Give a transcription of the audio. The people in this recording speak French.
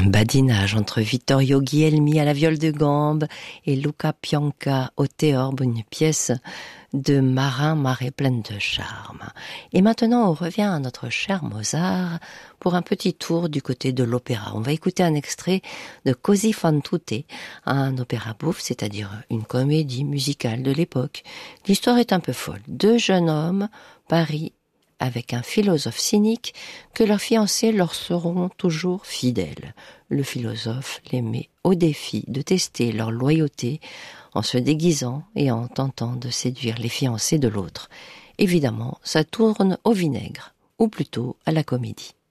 Badinage entre Vittorio Guglielmi à la viole de gambe et Luca Pianca au théorbe, une pièce de marin marée pleine de charme. Et maintenant, on revient à notre cher Mozart pour un petit tour du côté de l'opéra. On va écouter un extrait de Così fan tutte, un opéra bouffe, c'est-à-dire une comédie musicale de l'époque. L'histoire est un peu folle. Deux jeunes hommes parient avec un philosophe cynique que leurs fiancés leur seront toujours fidèles. Le philosophe les met au défi de tester leur loyauté en se déguisant et en tentant de séduire les fiancés de l'autre. Évidemment, ça tourne au vinaigre, ou plutôt à la comédie.